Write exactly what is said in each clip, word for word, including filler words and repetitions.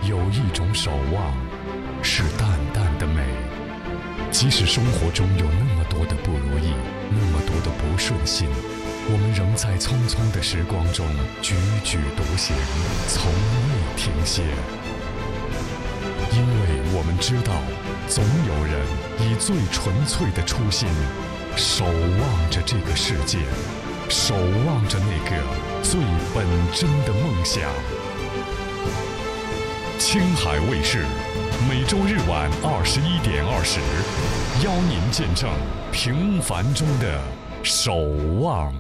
有一种守望，是淡淡的美。即使生活中有那么多的不如意，那么多的不顺心，我们仍在匆匆的时光中踽踽独行，从未停歇。因为我们知道，总有人以最纯粹的初心，守望着这个世界，守望着那个最本真的梦想。青海卫视，每周日晚二十一点二十，邀您见证平凡中的守望。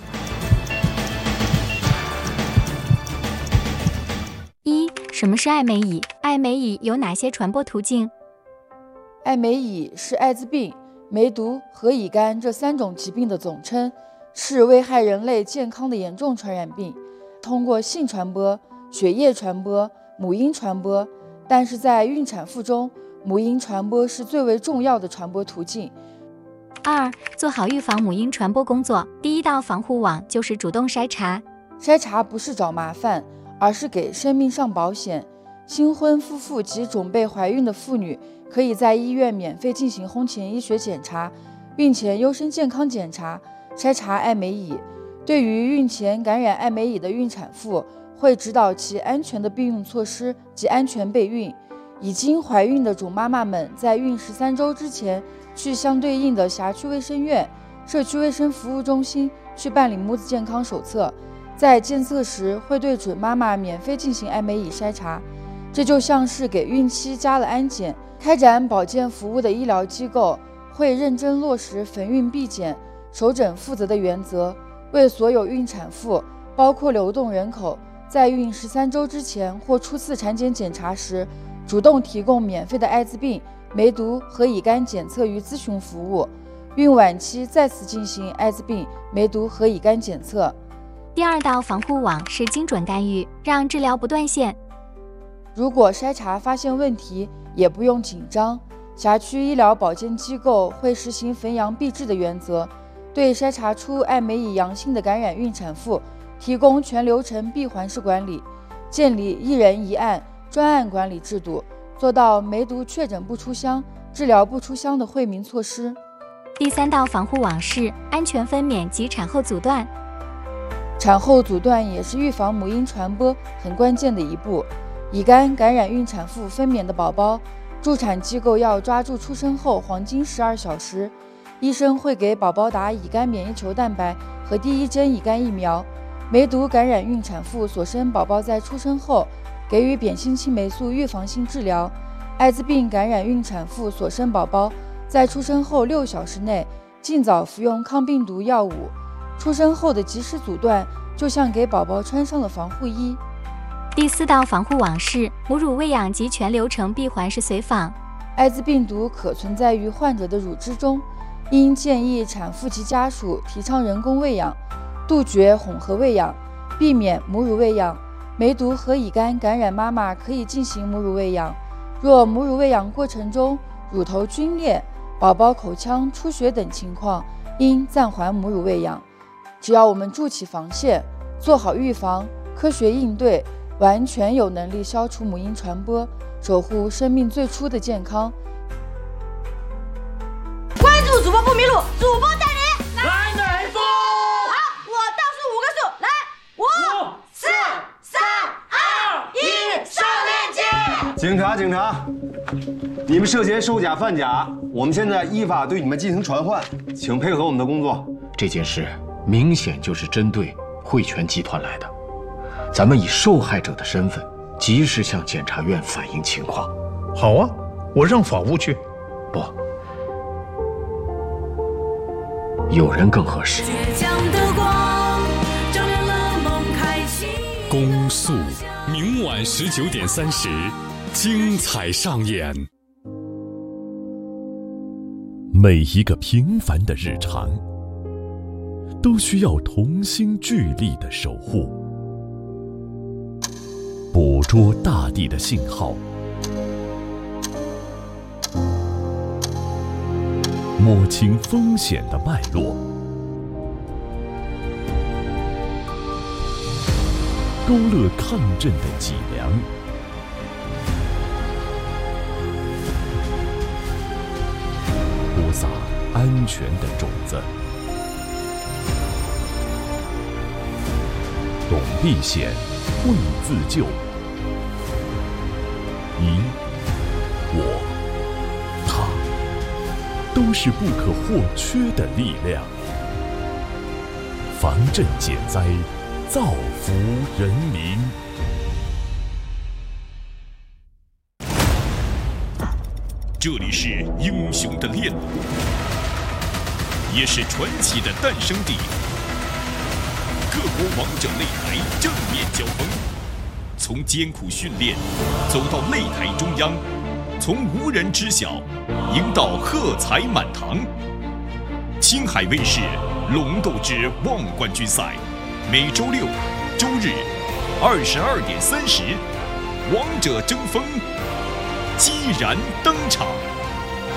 一、什么是艾美乙？艾美乙有哪些传播途径？ 艾美乙是艾滋病、梅毒和乙肝这三种疾病的总称，是危害人类健康的严重传染病，通过性传播、血液传播、母婴传播，但是在孕产妇中，母婴传播是最为重要的传播途径。 二、做好预防母婴传播工作，第一道防护网就是主动筛查。 筛查不是找麻烦，而是给生命上保险。新婚夫妇及准备怀孕的妇女可以在医院免费进行婚前医学检查，孕前优生健康检查，筛查艾美乙。对于孕前感染艾美乙的孕产妇，会指导其安全的避孕措施及安全备孕。已经怀孕的准妈妈们在孕十三周之前，去相对应的辖区卫生院、社区卫生服务中心去办理母子健康手册，在监测时会对准妈妈免费进行艾美乙筛查。这就像是给孕期加了安检。开展保健服务的医疗机构会认真落实逢孕必检、首诊负责的原则，为所有孕产妇，包括流动人口，在孕十三周之前或初次产检检查时，主动提供免费的艾滋病、梅毒和乙肝检测与咨询服务。孕晚期再次进行艾滋病、梅毒和乙肝检测。 第二道防护网是精准干预，让治疗不断线。 如果筛查发现问题，也不用紧张，辖区医疗保健机构会实行逢阳必治的原则，对筛查出艾美乙阳性的感染孕产妇提供全流程闭环式管理，建立一人一案专案管理制度，做到梅毒确诊不出乡、治疗不出乡的惠民措施。 第三道防护网是安全分娩及产后阻断。 产后阻断也是预防母婴传播很关键的一步。乙肝感染孕产妇分娩的宝宝，助产机构要抓住出生后黄金十二小时，医生会给宝宝打乙肝免疫球蛋白和第一针乙肝疫苗。梅毒感染孕产妇所生宝宝在出生后给予扁心青霉素预防性治疗。艾滋病感染孕产妇所生宝宝在出生后六小时内尽早服用抗病毒药物。出生后的及时阻断，就像给宝宝穿上了防护衣。 第四道防护网是母乳喂养及全流程闭环式随访。 艾滋病毒可存在于患者的乳汁中，应建议产妇及家属提倡人工喂养，杜绝混合喂养，避免母乳喂养。梅毒和乙肝感染妈妈可以进行母乳喂养，若母乳喂养过程中乳头皲裂、宝宝口腔出血等情况，应暂缓母乳喂养。只要我们筑起防线，做好预防，科学应对，完全有能力消除母婴传播，守护生命最初的健康。 关注主播不迷路，主播带你来哪一步？ 好，我倒数五个数，来，五、四、三、二、一，上链接。 警察，警察，你们涉嫌收假贩假，我们现在依法对你们进行传唤，请配合我们的工作。 这件事明显就是针对汇泉集团来的。咱们以受害者的身份，及时向检察院反映情况。 好啊，我让法务去。 不，有人更合适。 公诉，明晚十九点三十，精彩上演。每一个平凡的日常，都需要同心聚力的守护。捕捉大地的信号，摸清风险的脉络，勾勒抗震的脊梁， 撒安全的种子。董必险，会自救。你、我、他，都是不可或缺的力量。防震减灾，造福人民。 这里是英雄的炼炉，也是传奇的诞生地。各国王者擂台正面交锋，从艰苦训练走到擂台中央，从无人知晓赢到喝彩满堂。青海卫视《龙斗之望冠军赛》，每周六、周日二十二点三十，王者争锋，激然登场。